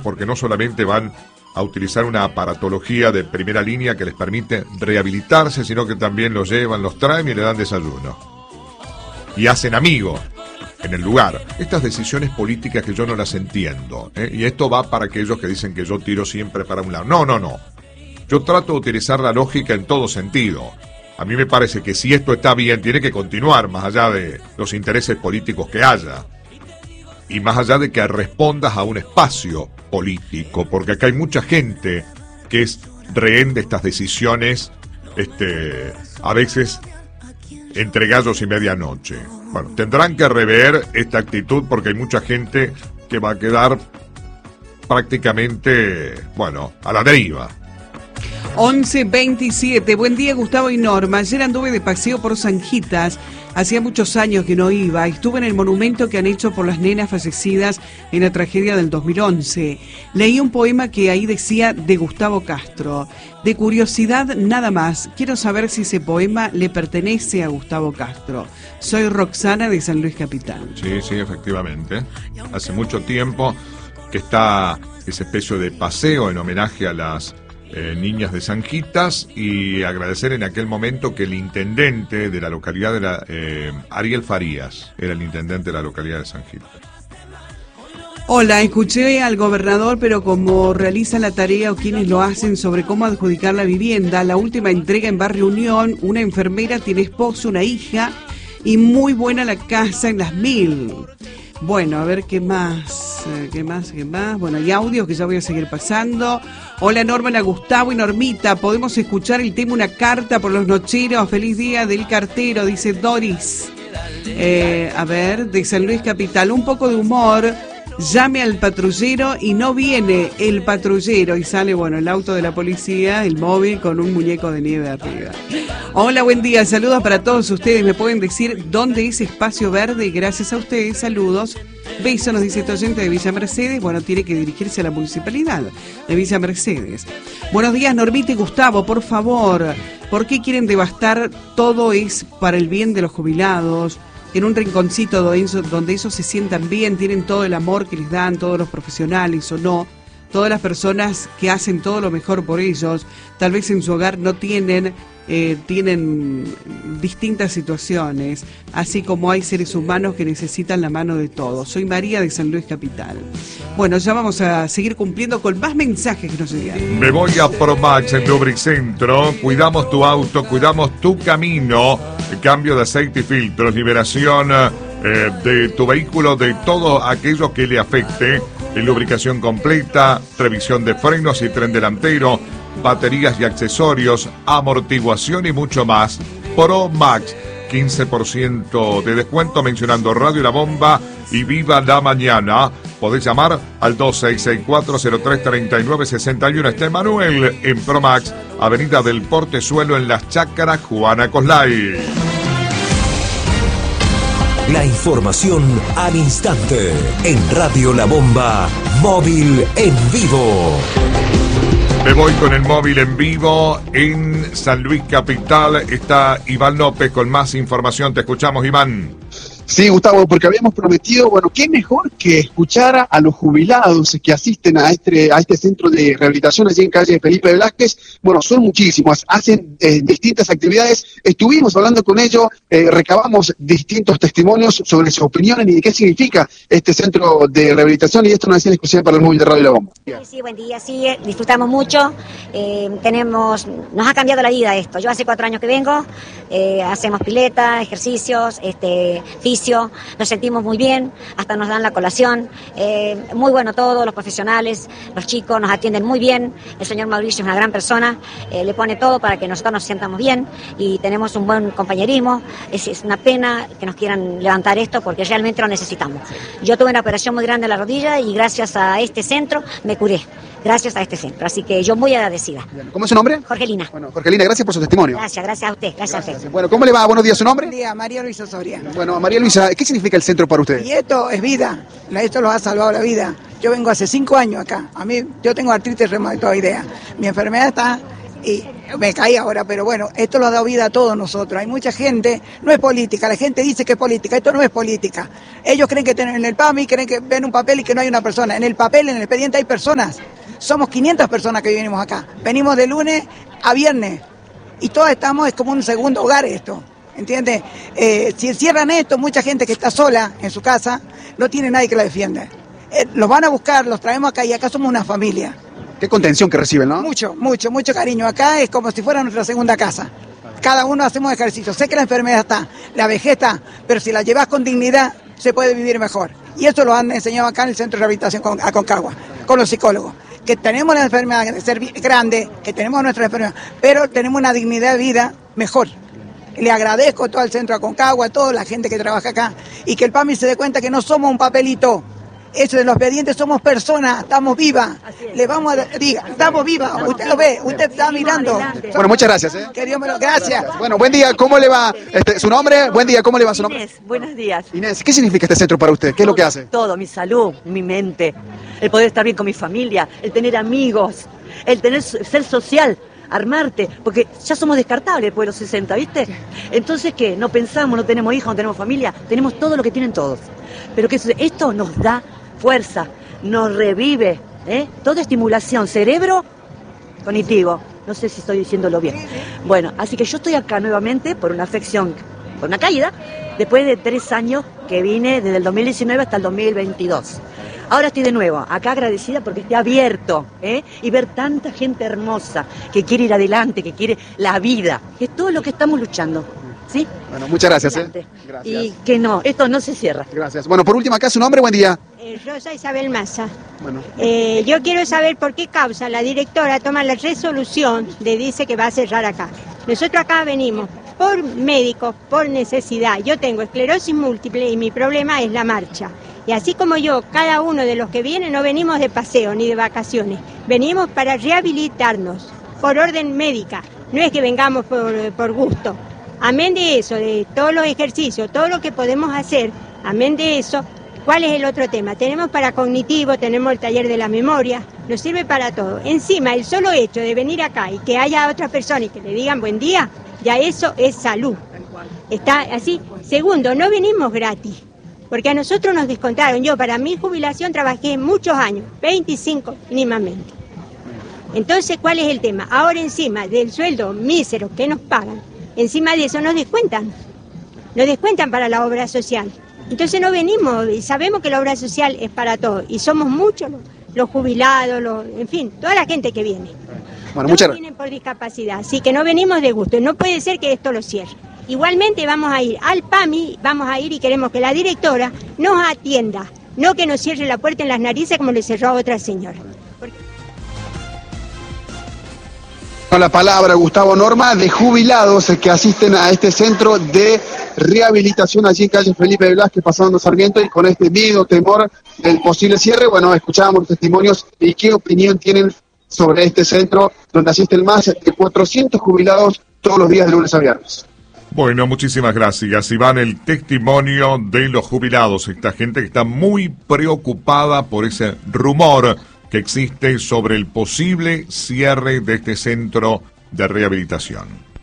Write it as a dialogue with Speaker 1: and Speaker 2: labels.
Speaker 1: porque no solamente van a utilizar una aparatología de primera línea que les permite rehabilitarse, sino que también los llevan, los traen y le dan desayuno. Y hacen amigos en el lugar. Estas decisiones políticas que yo no las entiendo, y esto va para aquellos que dicen que yo tiro siempre para un lado. No. Yo trato de utilizar la lógica en todo sentido. A mí me parece que si esto está bien, tiene que continuar, más allá de los intereses políticos que haya. Y más allá de que respondas a un espacio político, porque acá hay mucha gente que es rehén de estas decisiones, a veces entre gallos y medianoche. Bueno, tendrán que rever esta actitud porque hay mucha gente que va a quedar prácticamente, a la deriva.
Speaker 2: 11:27. Buen día, Gustavo y Norma. Ayer anduve de paseo por Sanjitas. Hacía muchos años que no iba. Estuve en el monumento que han hecho por las nenas fallecidas en la tragedia del 2011. Leí un poema que ahí decía de Gustavo Castro. De curiosidad, nada más. Quiero saber si ese poema le pertenece a Gustavo Castro. Soy Roxana de San Luis Capital.
Speaker 1: Sí, efectivamente. Hace mucho tiempo que está esa especie de paseo en homenaje a las niñas de Sanjitas, y agradecer en aquel momento que el intendente de la localidad era Ariel Farías, era el intendente de la localidad de Sanjitas.
Speaker 2: Hola, escuché al gobernador, pero como realiza la tarea o quienes lo hacen sobre cómo adjudicar la vivienda, la última entrega en Barrio Unión, una enfermera tiene esposo, una hija y muy buena la casa en Las Mil. Bueno, a ver qué más. Bueno, hay audios que ya voy a seguir pasando. Hola Norma, Gustavo y Normita. Podemos escuchar el tema Una carta por los nocheros. Feliz día del cartero, dice Doris. A ver, de San Luis Capital. Un poco de humor. Llame al patrullero y no viene el patrullero. Y sale, el auto de la policía, el móvil con un muñeco de nieve arriba. Hola, buen día. Saludos para todos ustedes. ¿Me pueden decir dónde es Espacio Verde? Gracias a ustedes. Saludos. Beso, nos dice este oyente de Villa Mercedes. Tiene que dirigirse a la municipalidad de Villa Mercedes. Buenos días, Normita y Gustavo, por favor. ¿Por qué quieren devastar? Todo es para el bien de los jubilados. En un rinconcito donde ellos se sientan bien, tienen todo el amor que les dan todos los profesionales o no, todas las personas que hacen todo lo mejor por ellos, tal vez en su hogar no tienen distintas situaciones, así como hay seres humanos que necesitan la mano de todos. Soy María de San Luis Capital. Ya vamos a seguir cumpliendo con más mensajes que nos llegan.
Speaker 1: Me voy a Promax en Lubricentro. Cuidamos tu auto, cuidamos tu camino. Cambio de aceite y filtros, liberación de tu vehículo de todo aquello que le afecte. Lubricación completa, revisión de frenos y tren delantero, baterías y accesorios, amortiguación y mucho más. Promax, 15% de descuento mencionando Radio La Bomba y Viva la Mañana. Podés llamar al 2664-033961. Está Emanuel en Promax, Avenida del Portezuelo en Las Chácaras, Juana Coslay.
Speaker 3: La información al instante en Radio La Bomba, móvil en vivo.
Speaker 1: Me voy con el móvil en vivo en San Luis Capital. Está Iván López con más información. Te escuchamos, Iván.
Speaker 4: Sí, Gustavo, porque habíamos prometido, qué mejor que escuchar a los jubilados que asisten a este centro de rehabilitación allí en calle Felipe Velázquez. Son muchísimos, hacen distintas actividades. Estuvimos hablando con ellos, recabamos distintos testimonios sobre sus opiniones y de qué significa este centro de rehabilitación, y esto no es en exclusiva para el móvil de Radio La Bomba.
Speaker 5: Sí, buen día, sí, disfrutamos mucho, nos ha cambiado la vida esto. Yo hace 4 años que vengo, hacemos pileta, ejercicios, nos sentimos muy bien, hasta nos dan la colación, muy bueno todo, los profesionales, los chicos nos atienden muy bien, el señor Mauricio es una gran persona, le pone todo para que nosotros nos sientamos bien y tenemos un buen compañerismo. Es una pena que nos quieran levantar esto porque realmente lo necesitamos. Yo tuve una operación muy grande en la rodilla y gracias a este centro me curé. Gracias a este centro, así que yo muy agradecida.
Speaker 4: ¿Cómo es su nombre?
Speaker 5: Jorgelina.
Speaker 4: Jorgelina, gracias por su testimonio.
Speaker 5: Gracias a usted, gracias a usted.
Speaker 4: ¿Cómo le va? Buenos días, ¿su nombre?
Speaker 6: Buen día, María Luisa Soria.
Speaker 4: María Luisa, ¿qué significa el centro para usted?
Speaker 6: Y esto es vida, esto nos ha salvado la vida. Yo vengo hace 5 años acá, yo tengo artritis reumatoidea, mi enfermedad está y Me caí ahora, pero bueno, esto lo ha dado vida a todos nosotros. Hay mucha gente, no es política, la gente dice que es política, esto no es política. Ellos creen que en el PAMI, creen que ven un papel y que no hay una persona. En el papel, en el expediente hay personas. Somos 500 personas que vivimos acá. Venimos de lunes a viernes y todas estamos, es como un segundo hogar esto, ¿entiendes? Si cierran esto, mucha gente que está sola en su casa, no tiene nadie que la defienda. Los van a buscar, los traemos acá y acá somos una familia.
Speaker 4: Qué contención que reciben, ¿no?
Speaker 6: Mucho cariño. Acá es como si fuera nuestra segunda casa. Cada uno hacemos ejercicio. Sé que la enfermedad está, la vejez está, pero si la llevas con dignidad, se puede vivir mejor. Y eso lo han enseñado acá en el Centro de Rehabilitación Aconcagua, con los psicólogos. Que tenemos la enfermedad de ser grande, que tenemos nuestra enfermedad, pero tenemos una dignidad de vida mejor. Le agradezco a todo el Centro Aconcagua, a toda la gente que trabaja acá, y que el PAMI se dé cuenta que no somos un papelito. Eso de los expedientes, somos personas, estamos vivas. Le vamos a decir, estamos vivas. Usted lo ve, usted está mirando.
Speaker 4: Bueno, muchas gracias.
Speaker 6: Que Dios me lo... Gracias.
Speaker 4: Bueno, buen día, ¿cómo le va? ¿Su nombre? Buen día, ¿cómo le va su nombre?
Speaker 7: Inés, buenos días.
Speaker 4: Inés, ¿qué significa este centro para usted? ¿Qué es lo que hace?
Speaker 7: Todo, mi salud, mi mente, el poder estar bien con mi familia, el tener amigos, el tener ser social, armarte, porque ya somos descartables después de los 60, ¿viste? Entonces, ¿qué? No pensamos, no tenemos hijos, no tenemos familia, tenemos todo lo que tienen todos. Pero que esto nos da fuerza, nos revive, toda estimulación, cerebro cognitivo. No sé si estoy diciéndolo bien. Bueno, así que yo estoy acá nuevamente por una afección, por una caída, después de 3 años que vine desde el 2019 hasta el 2022. Ahora estoy de nuevo, acá agradecida porque esté abierto, y ver tanta gente hermosa que quiere ir adelante, que quiere la vida, que es todo lo que estamos luchando. ¿Sí?
Speaker 4: Bueno, muchas gracias.
Speaker 7: Gracias. Y que no, esto no se cierra.
Speaker 4: Gracias. Bueno, por último, acá su nombre, buen día.
Speaker 8: Rosa Isabel Massa.
Speaker 4: Bueno.
Speaker 8: Yo quiero saber por qué causa la directora toma la resolución de dice que va a cerrar acá. Nosotros acá venimos por médicos, por necesidad. Yo tengo esclerosis múltiple y mi problema es la marcha. Y así como yo, cada uno de los que viene no venimos de paseo ni de vacaciones. Venimos para rehabilitarnos por orden médica. No es que vengamos por gusto. Amén de eso, de todos los ejercicios, todo lo que podemos hacer, amén de eso, ¿cuál es el otro tema? Tenemos para cognitivo, tenemos el taller de la memoria, nos sirve para todo. Encima, el solo hecho de venir acá y que haya otras personas y que le digan buen día, ya eso es salud. Está así. Segundo, no venimos gratis, porque a nosotros nos descontaron. Yo para mi jubilación trabajé muchos años, 25 mínimamente. Entonces, ¿cuál es el tema? Ahora encima del sueldo mísero que nos pagan, encima de eso nos descuentan para la obra social. Entonces no venimos, y sabemos que la obra social es para todos, y somos muchos los jubilados, en fin, toda la gente que viene.
Speaker 4: Bueno,
Speaker 8: todos vienen por discapacidad, así que no venimos de gusto, y no puede ser que esto lo cierre. Igualmente vamos a ir al PAMI, vamos a ir y queremos que la directora nos atienda, no que nos cierre la puerta en las narices como le cerró a otra señora.
Speaker 4: La palabra, Gustavo Norma, de jubilados que asisten a este centro de rehabilitación allí en calle Felipe Velázquez, pasando Sarmiento, y con este miedo, temor del posible cierre. Bueno, escuchábamos los testimonios y qué opinión tienen sobre este centro donde asisten más de 400 jubilados todos los días de lunes a viernes.
Speaker 1: Bueno, muchísimas gracias. Iván, el testimonio de los jubilados, esta gente que está muy preocupada por ese rumor que existe sobre el posible cierre de este centro de rehabilitación.